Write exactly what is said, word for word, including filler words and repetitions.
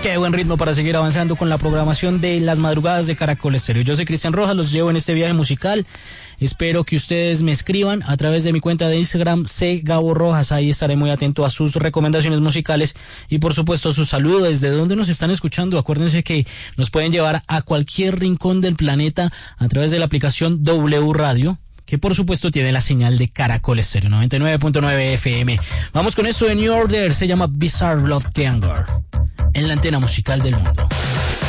Qué buen ritmo para seguir avanzando con la programación de las madrugadas de Caracol Estéreo. Yo soy Cristian Rojas, los llevo en este viaje musical. Espero que ustedes me escriban a través de mi cuenta de Instagram, C Gabo Rojas. Ahí estaré muy atento a sus recomendaciones musicales y por supuesto a sus saludos. Desde donde nos están escuchando, acuérdense que nos pueden llevar a cualquier rincón del planeta a través de la aplicación W Radio, que por supuesto tiene la señal de Caracol Estéreo noventa y nueve punto nueve F M. Vamos con esto de New Order, se llama Bizarre Love Triangle, en la antena musical del mundo.